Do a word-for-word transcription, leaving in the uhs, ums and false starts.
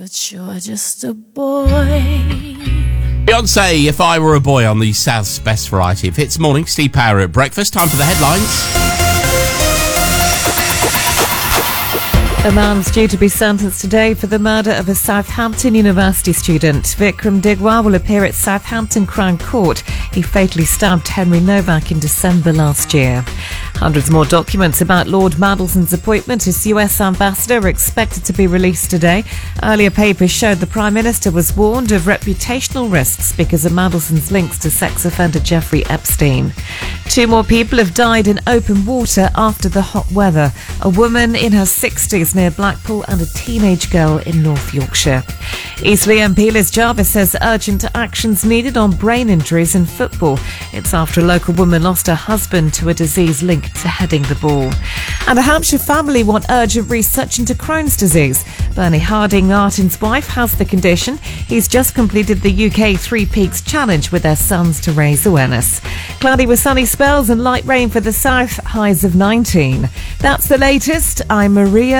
But you're just a boy. Beyonce, If I Were a Boy, on the South's Best Variety of Hits. Morning, Steve Power at breakfast. Time for the headlines. A man's due to be sentenced today for the murder of a Southampton University student. Vikram Digwa will appear at Southampton Crown Court. He fatally stabbed Henry Novak in December last year. Hundreds more documents about Lord Mandelson's appointment as U S ambassador are expected to be released today. Earlier papers showed the Prime Minister was warned of reputational risks because of Mandelson's links to sex offender Jeffrey Epstein. Two more people have died in open water after the hot weather. A woman in her sixties near Blackpool and a teenage girl in North Yorkshire. Eastleigh M P Liz Jarvis says urgent actions needed on brain injuries in football. It's after a local woman lost her husband to a disease linked to heading the ball. And a Hampshire family want urgent research into Crohn's disease. Bernie Harding, Martin's wife, has the condition. He's just completed the U K Three Peaks Challenge with their sons to raise awareness. Cloudy with sunny spells and light rain for the south, highs of nineteen. That's the latest. I'm Maria